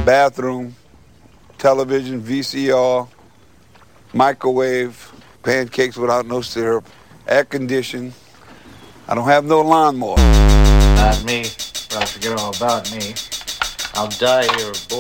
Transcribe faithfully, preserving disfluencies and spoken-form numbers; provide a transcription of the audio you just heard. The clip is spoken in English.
bathroom, television, V C R, microwave, pancakes without no syrup, air conditioning. I don't have no lawnmower. Not me. Well, forget all about me. I'll die here of boredom.